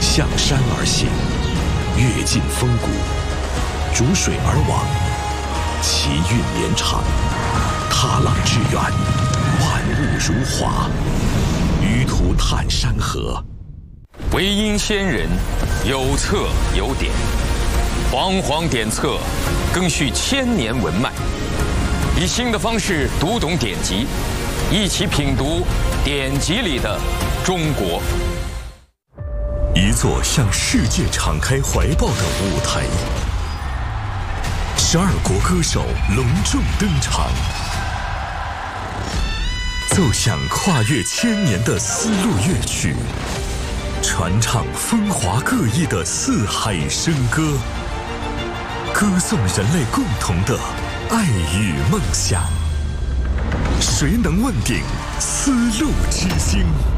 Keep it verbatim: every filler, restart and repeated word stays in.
向山而行，阅尽峰谷，逐水而往，其韵绵长，踏浪致远，万物如画，舆图探山河。 唯因先人有册有典，煌煌典册更续千年文脉。以新的方式读懂典籍，一起品读典籍里的中国。 一座向世界敞开怀抱的舞台，十二国歌手隆重登场，奏响跨越千年的丝路乐曲，传唱风华各异的四海笙歌，歌颂人类共同的爱与梦想。谁能问鼎丝路之星？